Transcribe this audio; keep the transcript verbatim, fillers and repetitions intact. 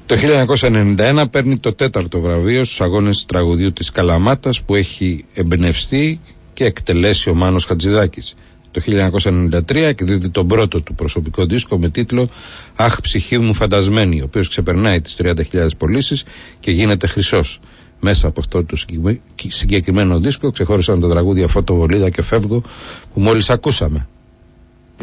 Το χίλια εννιακόσια ενενήντα ένα παίρνει το τέταρτο βραβείο στους αγώνες τραγουδιού της Καλαμάτας που έχει εμπνευστεί και εκτελέσει ο Μάνος Χατζηδάκης. Το χίλια εννιακόσια ενενήντα τρία εκδίδει τον πρώτο του προσωπικό δίσκο με τίτλο «Αχ, ψυχή μου φαντασμένη», ο οποίος ξεπερνάει τις τριάντα χιλιάδες πωλήσεις και γίνεται χρυσός. Μέσα από αυτό το συγκεκριμένο δίσκο ξεχώρισαν τα τραγούδια «Φωτοβολίδα» και «Φεύγω» που μόλις ακούσαμε.